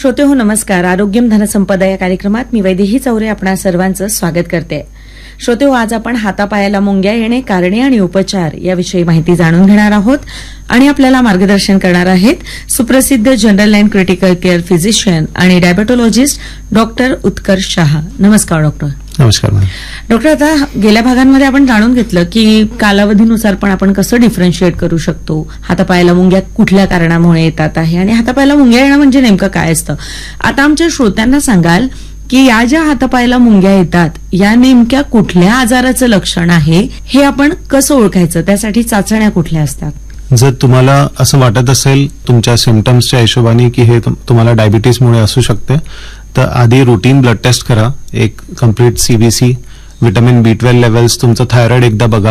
श्रोते हो नमस्कार. आरोग्यम धनसंपदा या कार्यक्रमात मी वैदेही चौरे आपणा सर्वांचं स्वागत करते. श्रोते हो, आज आपण हातापायाला मुंग्या येणे, कारणे आणि उपचार याविषयी माहिती जाणून घेणार आहोत आणि आपल्याला मार्गदर्शन करणार आहेत सुप्रसिद्ध general and critical care physician आणि डायबेटोलॉजिस्ट डॉक्टर उत्कर्ष शहा. नमस्कार डॉक्टर. नमस्कार डॉक्टर. आता गेल्या भागांमध्ये आपण जाणून घेतलं की कालावधीनुसार पण आपण कसं डिफरन्शिएट करू शकतो, हातापायाला मुंग्या कुठल्या कारणामुळे येतात आहे आणि हातापायाला मुंग्या येणं म्हणजे नेमकं काय असतं. आता आमच्या श्रोत्यांना सांगाल की या ज्या हातापायाला मुंग्या येतात या नेमक्या कुठल्या आजाराचं लक्षण आहे, हे आपण कसं ओळखायचं, त्यासाठी चाचण्या कुठल्या असतात? जर तुम्हाला असं वाटत असेल तुमच्या सिम्पटम्सच्या हिशोबाने की हे तुम्हाला डायबिटीसमुळे असू शकते, तर आधी रुटीन ब्लड टेस्ट करा. एक complete CBC, vitamin B12 levels, तुमचं थायरॉइड एकदा बघा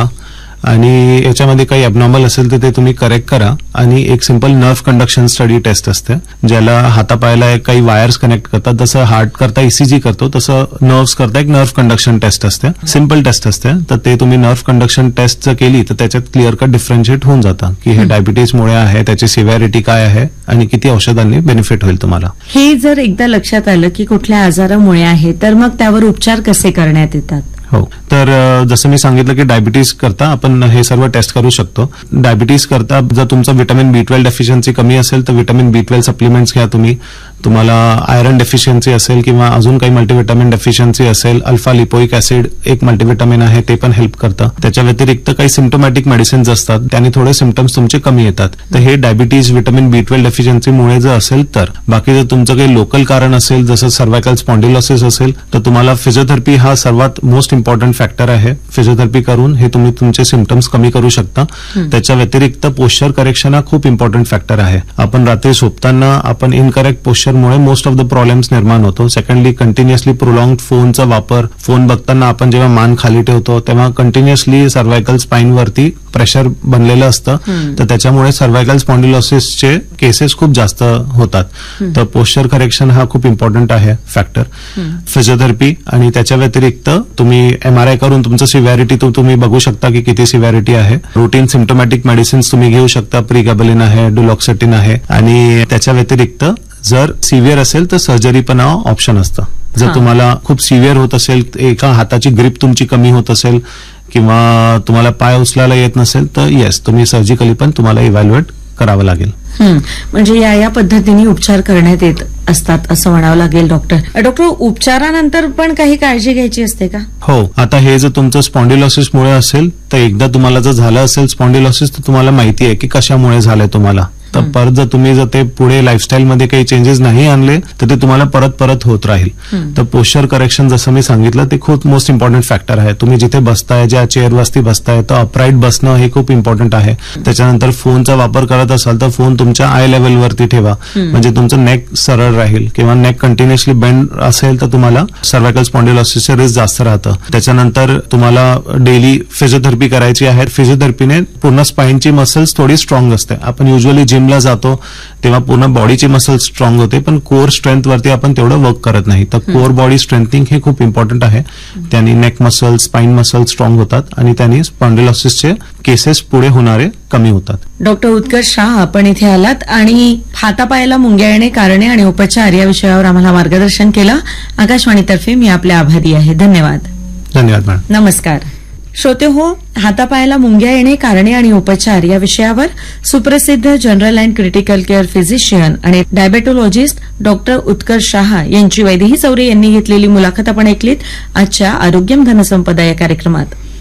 आणि याच्यामध्ये काही ॲबनॉर्मल असेल तर ते तुम्ही करेक्ट करा. आणि एक simple nerve conduction study taste असते, ज्याला हातापायाला काही वायर्स कनेक्ट करतात. जसं हार्ट करता ECG करतो तसं नर्व्स करता एक नर्व्ह कंडक्शन टेस्ट असते. सिंपल टेस्ट असते, तर ते तुम्ही नर्व्ह कंडक्शन टेस्ट जर केली तर त्याच्यात क्लिअर कट डिफरन्शिएट होऊन जातं की हे डायबिटीजमुळे आहे, त्याची सिव्हिरिटी काय आहे आणि किती औषधांनी बेनिफिट होईल तुम्हाला. हे जर एकदा लक्षात आलं की कुठल्या आजारामुळे आहे, तर मग त्यावर उपचार कसे करण्यात येतात? हो, तर जसं मी सांगितलं की डायबिटीज करता आपण हे सर्व टेस्ट करू शकतो. डायबिटीज करता जर तुमचं व्हिटॅमिन B12 डेफिशियन्सी कमी असेल तर व्हिटॅमिन B12 सप्लिमेंट्स घ्या तुम्ही. तुम्हाला आयरन डेफिशियन्सी असेल किंवा अजून काही मल्टीव्हिटॅमिन डेफिशियन्सी असेल, अल्फा लिपोइक ऍसिड एक मल्टीव्हिटॅमिन आहे, ते पण हेल्प करतं. त्याच्या व्यतिरिक्त काही सिम्प्टोमॅटिक मेडिसिन्स असतात, त्याने थोडे सिम्पटम्स तुमचे कमी येतात. तर हे डायबिटीज व्हिटॅमिन B12 डेफिशियन्सीमुळे जर असेल तर. बाकी जर तुमचं काही लोकल कारण असेल, जसं सर्व्हायकल स्पॉन्डिलोसिस असेल, तर तुम्हाला फिजिओथेरपी हा सर्वात मोस्ट इम्पॉर्टंट फॅक्टर आहे. फिजिओथेरपी करून हे तुम्ही तुमचे सिम्पटम्स कमी करू शकता. त्याच्या व्यतिरिक्त पोश्चर करेक्शन हा खूप इम्पॉर्टंट फॅक्टर आहे. आपण रात्री झोपताना आपण incorrect पोश्चरमुळे most of the problems निर्माण होतो. सेकंडली कंटिन्युअसली प्रोलॉंग्ड फोनचा वापर, फोन बघताना आपण जेव्हा मान खाली ठेवतो तेव्हा कंटिन्युअसली सर्व्हायकल स्पाइन वरती प्रेशर बनलेलं असतं, तर त्याच्यामुळे सर्व्हायकल स्पॉन्डिलोसिसचे केसेस खूप जास्त होतात. तर पोश्चर करेक्शन हा खूप इम्पॉर्टंट आहे फॅक्टर. फिजिओथेरपी आणि त्याच्या व्यतिरिक्त तुम्ही MRI करून तुमचं सिव्हिरिटी तुम्ही बघू शकता की किती सिव्हिरिटी आहे. रुटीन सिम्प्टोमॅटिक मेडिसिन्स तुम्ही घेऊ शकता, प्रीगॅबलिन आहे, डुलॉक्सिटिन आहे. आणि त्याच्या व्यतिरिक्त जर सिव्हिअर असेल तर सर्जरी पण ऑप्शन असतं. जर तुम्हाला खूप सिव्हिअर होत असेल, एका हाताची ग्रिप तुमची कमी होत असेल किंवा तुम्हाला पाय उचलायला येत नसेल तर येस, तुम्ही सर्जिकली पण तुम्हाला इव्हॅल्युएट करावं लागेल. म्हणजे या पद्धतीने उपचार करण्यात येत असतात असं म्हणावं लागेल. डॉक्टर उपचारानंतर पण काही काळजी घ्यायची असते का? हो, आता हे जर तुमचं स्पॉन्डिलोसिसमुळे असेल तर एकदा तुम्हाला जर झालं असेल स्पॉन्डिलोसिस तर तुम्हाला माहिती आहे की कशामुळे झालंय तुम्हाला. तर परत जर तुम्ही जर ते पुढे लाईफस्टाईलमध्ये काही चेंजेस नाही आणले तर ते तुम्हाला परत होत राहील. तर पोश्चर करेक्शन जसं मी सांगितलं ते खूप मोस्ट इम्पॉर्टंट फॅक्टर आहे. तुम्ही जिथे बसताय, ज्या चेअरवरती बसताय, तर अपराईट बसणं हे खूप इम्पॉर्टंट आहे. त्याच्यानंतर फोनचा वापर करत असाल तर फोन तुमच्या आय लेवलवरती ठेवा, म्हणजे तुमचं नेक सरळ राहील. किंवा नेक कंटिन्युअसली बेंड असेल तर तुम्हाला सर्व्हायकल स्पॉन्डिलोसिसचे रिस्क जास्त राहतं. त्याच्यानंतर तुम्हाला डेली फिजिओथेरपी करायची आहे. फिजिओथेरपीने पूर्ण स्पाईनची मसल्स थोडी स्ट्रॉंग असते. आपण युजली जिमला जातो तेव्हा पूर्ण बॉडीची मसल स्ट्रॉंग होते, पण कोर स्ट्रेंथ वरती आपण तेवढं वर्क करत नाही. तर कोर बॉडी स्ट्रेंथनिंग हे खूप इम्पॉर्टंट आहे. त्यांनी neck muscle, spine muscle strong होतात आणि त्यांनी स्पॉन्डिलोसिसचे केसेस पुढे होणारे कमी होतात. डॉक्टर उत्कर्ष शहा, आपण इथे आलात आणि हातापायाला मुंग्या येणे, कारणे आणि उपचार या विषयावर आम्हाला मार्गदर्शन केलं. आकाशवाणीतर्फे मी आपले आभारी आहे. धन्यवाद. धन्यवाद मॅडम. नमस्कार. श्रोते हो, हातापायाला मुंग्या येणे, कारणे आणि उपचार या विषयावर सुप्रसिद्ध general and critical care physician आणि डायबेटोलॉजिस्ट डॉक्टर उत्कर्ष शहा यांची वैदेही चौरे यांनी घेतलेली मुलाखत आपण ऐकलीत आजच्या आरोग्यम धनसंपदा या कार्यक्रमात.